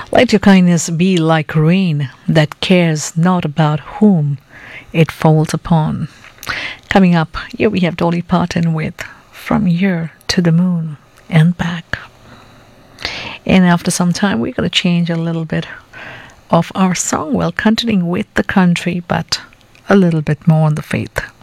Let your kindness be like rain that cares not about whom it falls upon. Coming up, here we have Dolly Parton with From Here to the Moon and Back. And after some time, we're going to change a little bit of our song. Well, continuing with the country, but a little bit more on the faith.